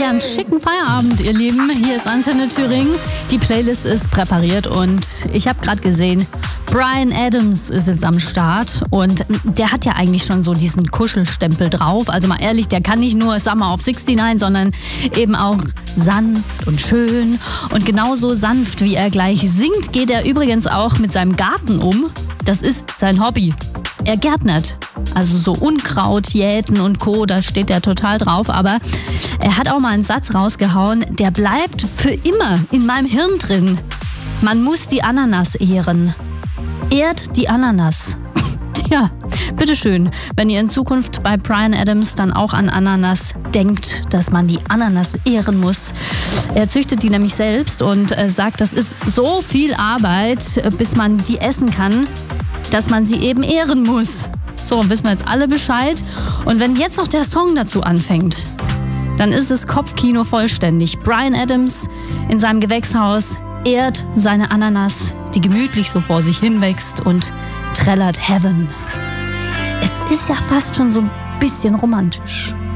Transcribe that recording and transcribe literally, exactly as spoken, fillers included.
einen schicken Feierabend, ihr Lieben. Hier ist Antenne Thüringen. Die Playlist ist präpariert und ich habe gerade gesehen, Bryan Adams ist jetzt am Start und der hat ja eigentlich schon so diesen Kuschelstempel drauf. Also mal ehrlich, der kann nicht nur Summer of sixty-nine, sondern eben auch sanft und schön. Und genauso sanft, wie er gleich singt, geht er übrigens auch mit seinem Garten um. Das ist sein Hobby. Er gärtnert. Also so Unkraut, Jäten und Co., da steht er total drauf. Aber er hat auch mal einen Satz rausgehauen, der bleibt für immer in meinem Hirn drin. Man muss die Ananas ehren. Ehrt die Ananas. Tja, bitteschön, wenn ihr in Zukunft bei Bryan Adams dann auch an Ananas denkt, dass man die Ananas ehren muss. Er züchtet die nämlich selbst und äh, sagt, das ist so viel Arbeit, bis man die essen kann, dass man sie eben ehren muss. So, wissen wir jetzt alle Bescheid. Und wenn jetzt noch der Song dazu anfängt, dann ist das Kopfkino vollständig. Bryan Adams in seinem Gewächshaus ehrt seine Ananas, die gemütlich so vor sich hinwächst und trällert Heaven. Es ist ja fast schon so ein bisschen romantisch.